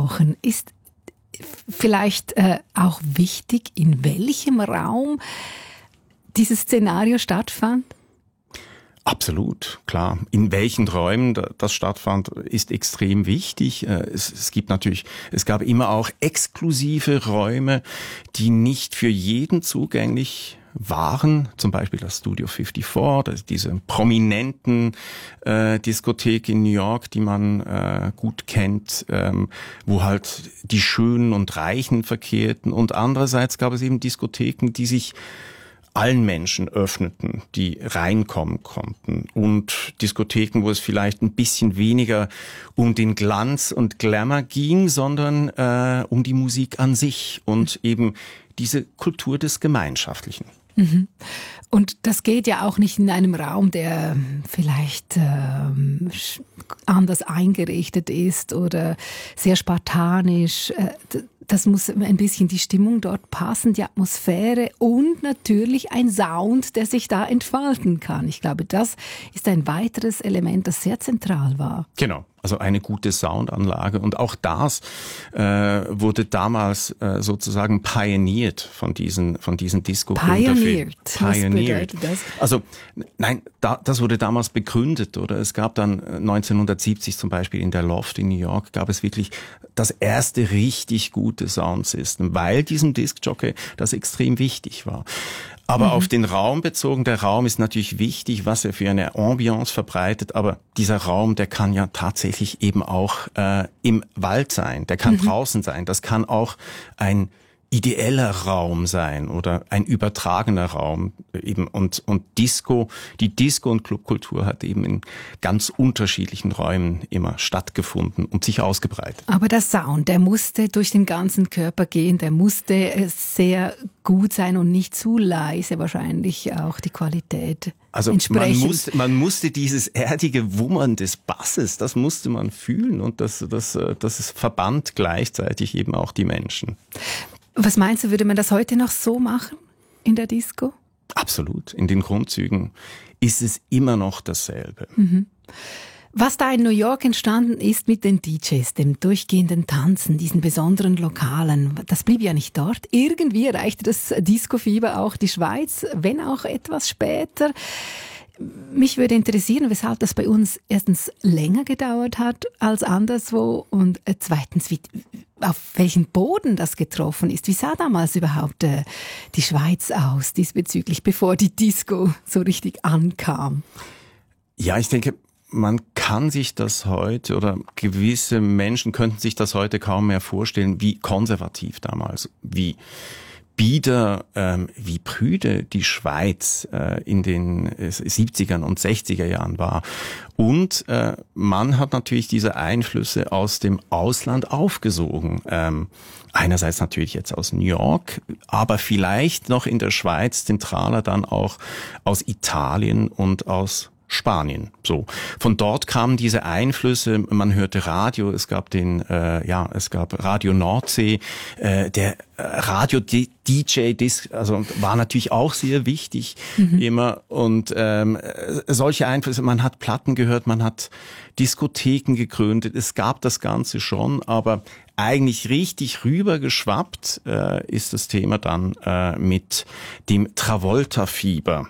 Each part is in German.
eintauchen. Ist vielleicht auch wichtig, in welchem Raum dieses Szenario stattfand? Absolut, klar. In welchen Räumen das stattfand, ist extrem wichtig. Es gab immer auch exklusive Räume, die nicht für jeden zugänglich waren, zum Beispiel das Studio 54, diese prominenten Diskothek in New York, die man gut kennt, wo halt die Schönen und Reichen verkehrten. Und andererseits gab es eben Diskotheken, die sich allen Menschen öffneten, die reinkommen konnten, und Diskotheken, wo es vielleicht ein bisschen weniger um den Glanz und Glamour ging, sondern um die Musik an sich und eben diese Kultur des Gemeinschaftlichen. Mhm. Und das geht ja auch nicht in einem Raum, der vielleicht anders eingerichtet ist oder sehr spartanisch. Das muss ein bisschen die Stimmung dort passen, die Atmosphäre und natürlich ein Sound, der sich da entfalten kann. Ich glaube, das ist ein weiteres Element, das sehr zentral war. Genau. Also eine gute Soundanlage, und auch das wurde damals sozusagen pioniert von diesen Pioneered. Was bedeutet das? Also nein, das wurde damals begründet, oder? Es gab dann 1970 zum Beispiel in der Loft in New York gab es wirklich das erste richtig gute Soundsystem, weil diesem Diskjockey das extrem wichtig war. Aber auf den Raum bezogen, der Raum ist natürlich wichtig, was er für eine Ambiance verbreitet, aber dieser Raum, der kann ja tatsächlich eben auch im Wald sein, der kann draußen sein, das kann auch ein ideeller Raum sein oder ein übertragener Raum eben, und die Disco- und Clubkultur hat eben in ganz unterschiedlichen Räumen immer stattgefunden und sich ausgebreitet. Aber der Sound, der musste durch den ganzen Körper gehen, der musste sehr gut sein und nicht zu leise, wahrscheinlich auch die Qualität. Also man musste dieses erdige Wummern des Basses, das musste man fühlen, und das verband gleichzeitig eben auch die Menschen. Was meinst du, würde man das heute noch so machen in der Disco? Absolut. In den Grundzügen ist es immer noch dasselbe. Mhm. Was da in New York entstanden ist mit den DJs, dem durchgehenden Tanzen, diesen besonderen Lokalen, das blieb ja nicht dort. Irgendwie erreichte das Disco-Fieber auch die Schweiz, wenn auch etwas später. Mich würde interessieren, weshalb das bei uns erstens länger gedauert hat als anderswo und zweitens, auf welchen Boden das getroffen ist. Wie sah damals überhaupt die Schweiz aus diesbezüglich, bevor die Disco so richtig ankam? Ja, ich denke, man kann sich das heute, oder gewisse Menschen könnten sich das heute kaum mehr vorstellen, wie konservativ damals, wie bieder, wie prüde die Schweiz in den 70ern und 60er Jahren war. Und man hat natürlich diese Einflüsse aus dem Ausland aufgesogen. Einerseits natürlich jetzt aus New York, aber vielleicht noch in der Schweiz zentraler dann auch aus Italien und aus Spanien. So. Von dort kamen diese Einflüsse, man hörte Radio, es gab Radio Nordsee, der Radio-DJ, also war natürlich auch sehr wichtig immer, und solche Einflüsse, man hat Platten gehört, man hat Diskotheken gegründet, es gab das Ganze schon, aber eigentlich richtig rübergeschwappt ist das Thema dann mit dem Travolta-Fieber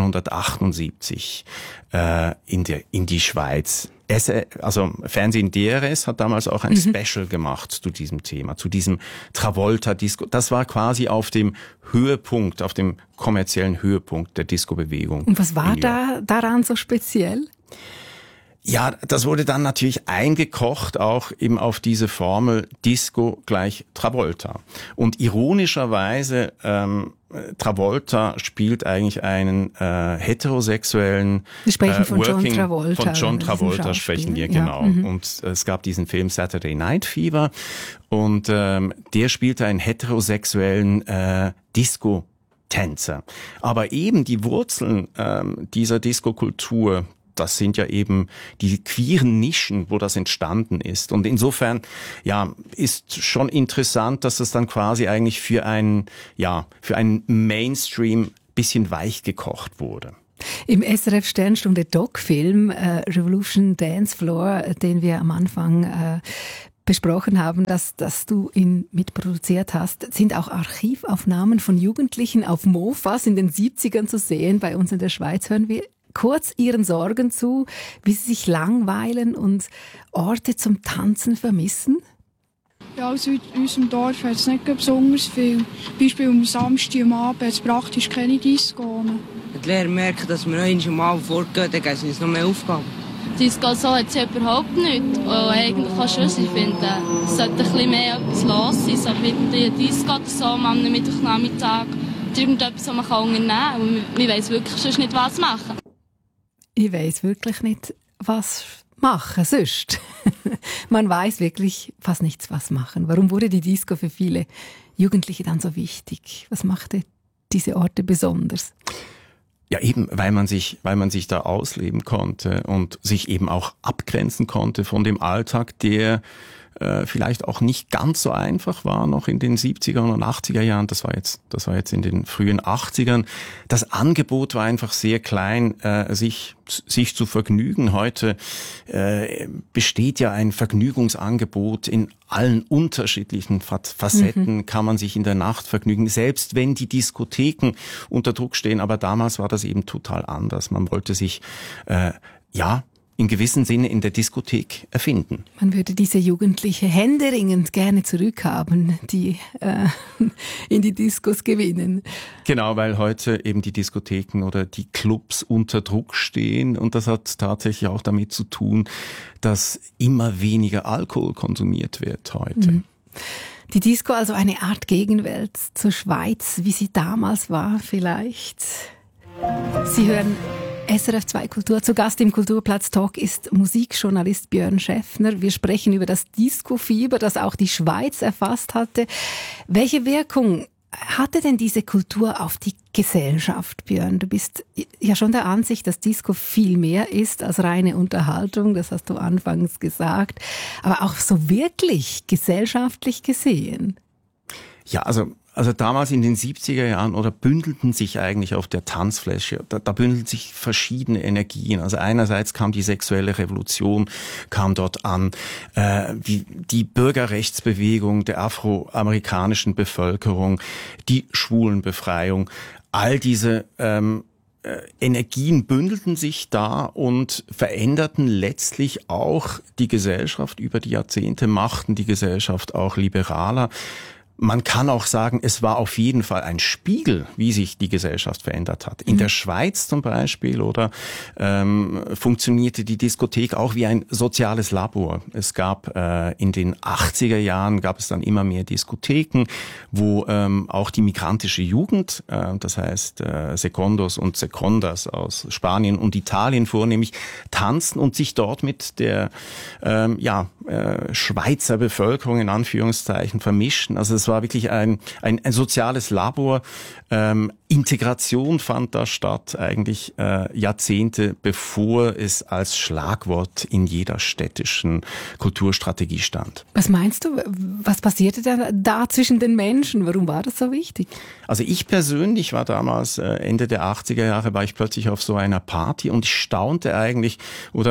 1978 in die Schweiz. Also Fernsehen DRS hat damals auch ein Special gemacht zu diesem Thema, zu diesem Travolta-Disco. Das war quasi auf dem Höhepunkt, auf dem kommerziellen Höhepunkt der Disco-Bewegung. Und was war da daran so speziell? Ja, das wurde dann natürlich eingekocht, auch eben auf diese Formel Disco gleich Travolta. Und ironischerweise, Travolta spielt eigentlich einen heterosexuellen wir sprechen von John Travolta. Von John Travolta sprechen wir, genau. Und es gab diesen Film Saturday Night Fever, und der spielte einen heterosexuellen Disco-Tänzer. Aber eben die Wurzeln dieser Disco-Kultur, das sind ja eben die queeren Nischen, wo das entstanden ist. Und insofern, ja, ist schon interessant, dass das dann quasi eigentlich für einen Mainstream bisschen weich gekocht wurde. Im SRF Sternstunde Doc-Film Revolution Dance Floor, den wir am Anfang besprochen haben, dass du ihn mitproduziert hast, sind auch Archivaufnahmen von Jugendlichen auf Mofas in den 70ern zu sehen. Bei uns in der Schweiz hören wir kurz ihren Sorgen zu, wie sie sich langweilen und Orte zum Tanzen vermissen. Ja, also in unserem Dorf hat es nicht besonders viel. Beispiel am Samstag am Abend hat es praktisch keine Disco. Wenn die Lehrer merken, dass wir einmal fortgehen, dann geben sie uns noch mehr Aufgaben. Disco so hat es überhaupt nicht. Und eigentlich auch schon, ich finde, es sollte ein bisschen mehr etwas los sein. So wie die Disco oder so am Mittwochnachmittag. Oder irgendetwas, was man unternehmen kann. Und wir weiss wirklich sonst nicht, was machen. Ich weiss wirklich nicht, was machen sonst. Man weiß wirklich fast nichts, was machen. Warum wurde die Disco für viele Jugendliche dann so wichtig? Was machte diese Orte besonders? Ja, eben, weil man sich da ausleben konnte und sich eben auch abgrenzen konnte von dem Alltag, der vielleicht auch nicht ganz so einfach war, noch in den 70er und 80er Jahren. Das war jetzt in den frühen 80ern. Das Angebot war einfach sehr klein, sich zu vergnügen. Heute besteht ja ein Vergnügungsangebot in allen unterschiedlichen Facetten, kann man sich in der Nacht vergnügen, selbst wenn die Diskotheken unter Druck stehen. Aber damals war das eben total anders. Man wollte sich, in gewissem Sinne in der Diskothek erfinden. Man würde diese Jugendliche händeringend gerne zurückhaben, die in die Diskos gewinnen. Genau, weil heute eben die Diskotheken oder die Clubs unter Druck stehen und das hat tatsächlich auch damit zu tun, dass immer weniger Alkohol konsumiert wird heute. Mhm. Die Disco also eine Art Gegenwelt zur Schweiz, wie sie damals war vielleicht. Sie hören SRF 2 Kultur. Zu Gast im Kulturplatz Talk ist Musikjournalist Björn Schäffner. Wir sprechen über das Disco-Fieber, das auch die Schweiz erfasst hatte. Welche Wirkung hatte denn diese Kultur auf die Gesellschaft, Björn? Du bist ja schon der Ansicht, dass Disco viel mehr ist als reine Unterhaltung. Das hast du anfangs gesagt. Aber auch so wirklich gesellschaftlich gesehen. Ja, also damals in den 70er Jahren oder bündelten sich eigentlich auf der Tanzfläche, da bündelten sich verschiedene Energien. Also einerseits kam die sexuelle Revolution, kam dort an, die Bürgerrechtsbewegung der afroamerikanischen Bevölkerung, die Schwulenbefreiung, all diese Energien bündelten sich da und veränderten letztlich auch die Gesellschaft über die Jahrzehnte, machten die Gesellschaft auch liberaler. Man kann auch sagen, es war auf jeden Fall ein Spiegel, wie sich die Gesellschaft verändert hat. In der Schweiz zum Beispiel funktionierte die Diskothek auch wie ein soziales Labor. Es gab in den 80er Jahren gab es dann immer mehr Diskotheken, wo auch die migrantische Jugend, das heißt Secondos und Secondas aus Spanien und Italien vornehmlich, tanzten und sich dort mit der Schweizer Bevölkerung in Anführungszeichen vermischten. Also es war wirklich ein soziales Labor. Integration fand da statt, eigentlich Jahrzehnte bevor es als Schlagwort in jeder städtischen Kulturstrategie stand. Was meinst du? Was passierte da zwischen den Menschen? Warum war das so wichtig? Also ich persönlich war damals, Ende der 80er Jahre, war ich plötzlich auf so einer Party und ich staunte eigentlich,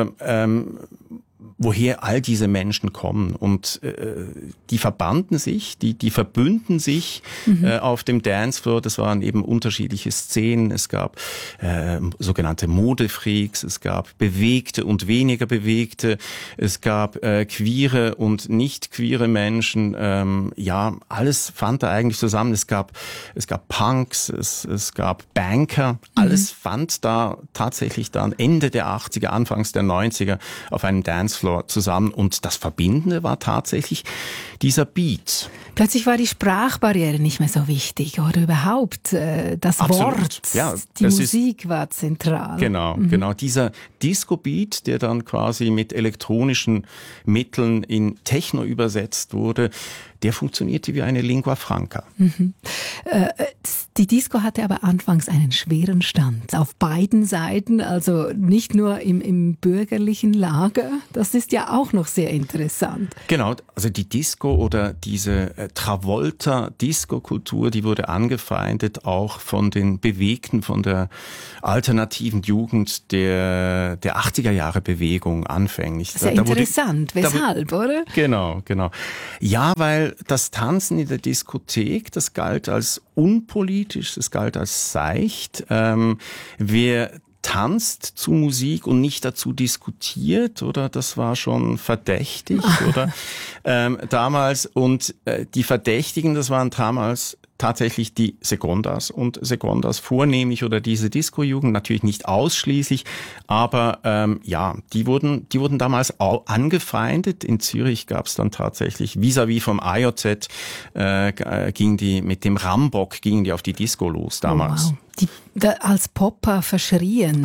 woher all diese Menschen kommen. Und die verbanden sich, die verbünden sich auf dem Dancefloor. Das waren eben unterschiedliche Szenen. Es gab sogenannte Modefreaks, es gab bewegte und weniger bewegte, es gab queere und nicht queere Menschen. Alles fand da eigentlich zusammen. Es gab Punks, es gab Banker. Alles fand da tatsächlich dann Ende der 80er, Anfangs der 90er auf einem Dancefloor zusammen und das Verbindende war tatsächlich dieser Beat. Plötzlich war die Sprachbarriere nicht mehr so wichtig oder überhaupt das Absolut. Wort, ja, die Musik war zentral. Genau. Dieser Disco-Beat, der dann quasi mit elektronischen Mitteln in Techno übersetzt wurde, der funktionierte wie eine Lingua Franca. Die Disco hatte aber anfangs einen schweren Stand auf beiden Seiten, also nicht nur im bürgerlichen Lager. Das ist ja auch noch sehr interessant. Genau, also die Disco oder diese Travolta-Disco-Kultur, die wurde angefeindet auch von den Bewegten, von der alternativen Jugend der 80er-Jahre-Bewegung anfänglich. Sehr interessant. Weshalb, oder? Genau. Ja, weil das Tanzen in der Diskothek, das galt als unpolitisch, das galt als seicht. Wer tanzt zu Musik und nicht dazu diskutiert, oder das war schon verdächtig, oder damals. Und die Verdächtigen, das waren damals tatsächlich die Secondas und Secondas vornehmlich oder diese Disco-Jugend, natürlich nicht ausschließlich, aber die wurden damals auch angefeindet. In Zürich gab es dann tatsächlich vis-à-vis vom AJZ gingen die mit dem Rambock auf die Disco los damals. Oh, wow. Als Popper verschrien.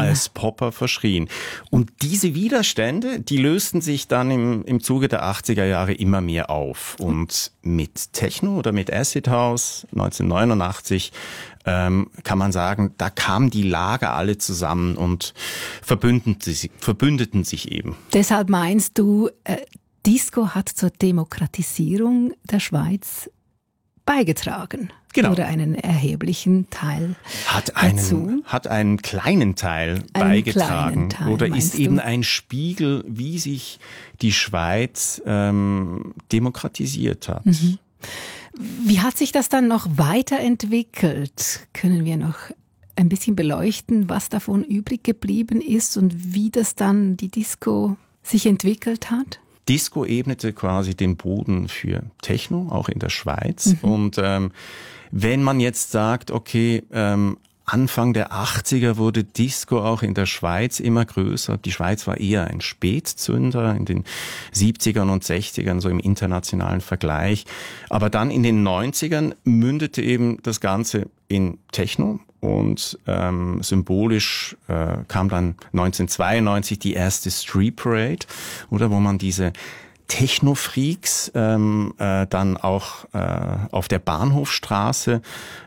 Und diese Widerstände, die lösten sich dann im Zuge der 80er Jahre immer mehr auf. Und mit Techno oder mit Acid House 1989 kann man sagen, da kamen die Lager alle zusammen und verbündeten sich eben. Deshalb meinst du, Disco hat zur Demokratisierung der Schweiz beigetragen? Genau. Oder einen erheblichen Teil Hat einen kleinen Teil beigetragen. Oder ist eben ein Spiegel, wie sich die Schweiz demokratisiert hat. Mhm. Wie hat sich das dann noch weiterentwickelt? Können wir noch ein bisschen beleuchten, was davon übrig geblieben ist und wie das dann die Disco sich entwickelt hat? Disco ebnete quasi den Boden für Techno, auch in der Schweiz. Mhm. Und wenn man jetzt sagt, okay, Anfang der 80er wurde Disco auch in der Schweiz immer größer. Die Schweiz war eher ein Spätzünder in den 70ern und 60ern, so im internationalen Vergleich. Aber dann in den 90ern mündete eben das Ganze in Techno. Und symbolisch kam dann 1992 die erste Street Parade, oder wo man diese Techno-Freaks dann auch auf der Bahnhofstraße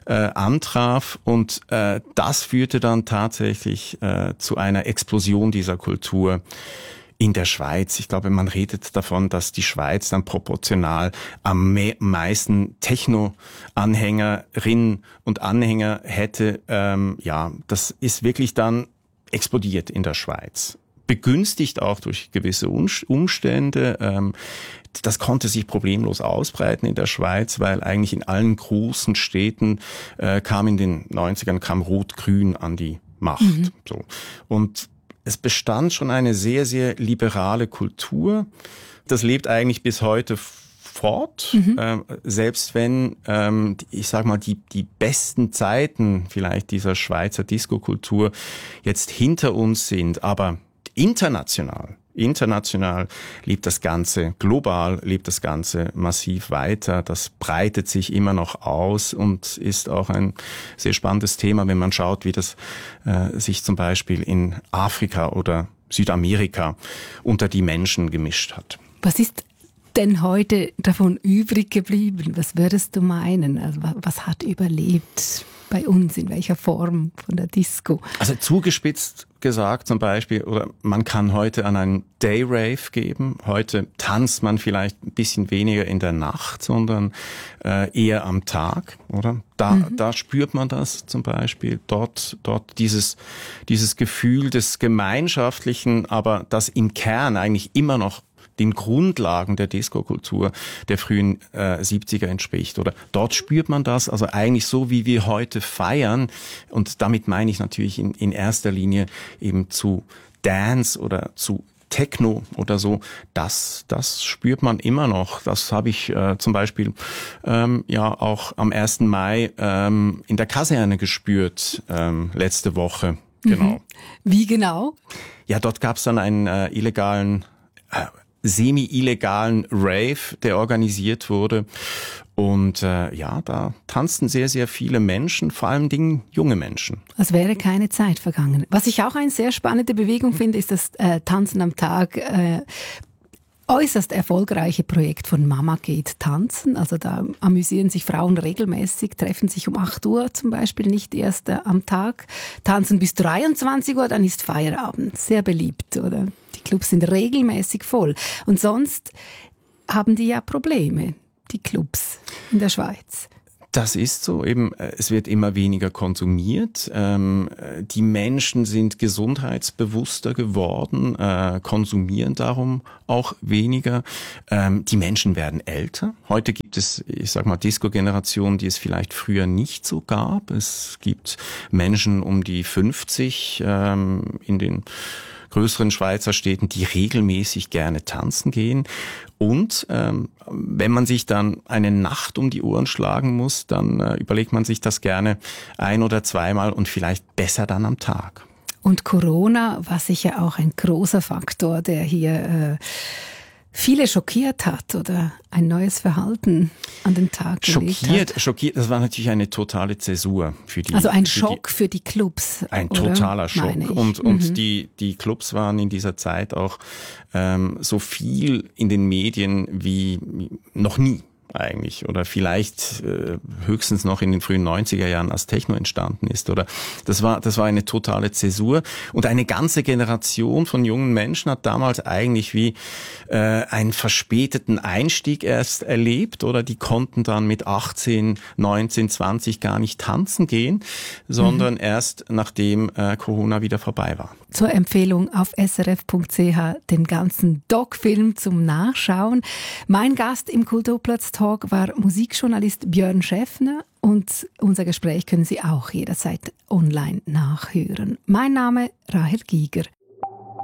antraf. Und das führte dann tatsächlich zu einer Explosion dieser Kultur in der Schweiz. Ich glaube, man redet davon, dass die Schweiz dann proportional am meisten Techno-Anhängerinnen und Anhänger hätte. Das ist wirklich dann explodiert in der Schweiz. Begünstigt auch durch gewisse Umstände. Das konnte sich problemlos ausbreiten in der Schweiz, weil eigentlich in allen großen Städten kam in den 90ern Rot-Grün an die Macht. Mhm. So. Und es bestand schon eine sehr, sehr liberale Kultur. Das lebt eigentlich bis heute fort, selbst wenn, ich sag mal, die besten Zeiten vielleicht dieser Schweizer Disco-Kultur jetzt hinter uns sind, aber international lebt das Ganze, global lebt das Ganze massiv weiter. Das breitet sich immer noch aus und ist auch ein sehr spannendes Thema, wenn man schaut, wie das sich zum Beispiel in Afrika oder Südamerika unter die Menschen gemischt hat. Was ist denn heute davon übrig geblieben? Was würdest du meinen? Also was hat überlebt bei uns, in welcher Form von der Disco? Also zugespitzt gesagt zum Beispiel, oder man kann heute an einen Day-Rave geben. Heute tanzt man vielleicht ein bisschen weniger in der Nacht, sondern eher am Tag, oder? Da spürt man das zum Beispiel. Dort dieses Gefühl des Gemeinschaftlichen, aber das im Kern eigentlich immer noch den Grundlagen der Disco-Kultur der frühen 70er entspricht. Oder dort spürt man das, also eigentlich so, wie wir heute feiern. Und damit meine ich natürlich in erster Linie eben zu Dance oder zu Techno oder so. Das spürt man immer noch. Das habe ich zum Beispiel auch am 1. Mai in der Kaserne gespürt, letzte Woche. Genau. Wie genau? Ja, dort gab es dann einen semi-illegalen Rave, der organisiert wurde. Und da tanzten sehr, sehr viele Menschen, vor allem Dingen junge Menschen. Als wäre keine Zeit vergangen. Was ich auch eine sehr spannende Bewegung finde, ist das Tanzen am Tag. äußerst erfolgreiche Projekt von Mama geht tanzen. Also da amüsieren sich Frauen regelmäßig, treffen sich um 8 Uhr zum Beispiel, nicht erst am Tag, tanzen bis 23 Uhr, dann ist Feierabend. Sehr beliebt, oder? Die Clubs sind regelmäßig voll. Und sonst haben die ja Probleme, die Clubs in der Schweiz. Das ist so, eben, es wird immer weniger konsumiert, die Menschen sind gesundheitsbewusster geworden, konsumieren darum auch weniger, die Menschen werden älter. Heute gibt es, ich sag mal, Disco-Generationen, die es vielleicht früher nicht so gab. Es gibt Menschen um die 50 in den größeren Schweizer Städten, die regelmäßig gerne tanzen gehen. Und wenn man sich dann eine Nacht um die Ohren schlagen muss, dann überlegt man sich das gerne 1- oder zweimal und vielleicht besser dann am Tag. Und Corona war sicher auch ein großer Faktor, der hier viele schockiert hat oder ein neues Verhalten an den Tag gelegt hat. Schockiert, das war natürlich eine totale Zäsur für die. Also ein Schock für die Clubs. Ein totaler Schock. Und die Clubs waren in dieser Zeit auch so viel in den Medien wie noch nie eigentlich, oder vielleicht höchstens noch in den frühen 90er Jahren, als Techno entstanden ist, oder das war eine totale Zäsur, und eine ganze Generation von jungen Menschen hat damals eigentlich wie einen verspäteten Einstieg erst erlebt, oder die konnten dann mit 18, 19, 20 gar nicht tanzen gehen, sondern erst nachdem Corona wieder vorbei war. Zur Empfehlung auf srf.ch den ganzen Doc-Film zum Nachschauen. Mein Gast im Kulturplatz-Talk war Musikjournalist Björn Schäffner, und unser Gespräch können Sie auch jederzeit online nachhören. Mein Name Rahel Giger.